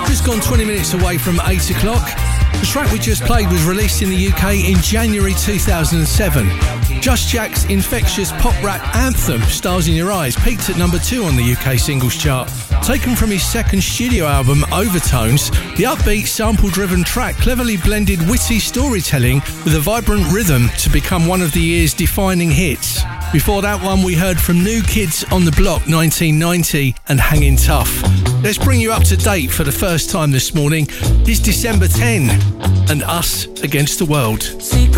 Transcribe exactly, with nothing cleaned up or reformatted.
Just gone twenty minutes away from eight o'clock. The track we just played was released in the U K in January two thousand seven. Just Jack's infectious pop rap anthem, Stars in Your Eyes, peaked at number two on the U K singles chart. Taken from his second studio album, Overtones, the upbeat, sample-driven track cleverly blended witty storytelling with a vibrant rhythm to become one of the year's defining hits. Before that one, we heard from New Kids on the Block nineteen ninety and Hanging Tough. Let's bring you up to date for the first time this morning. It's December tenth and Us Against the World. Secret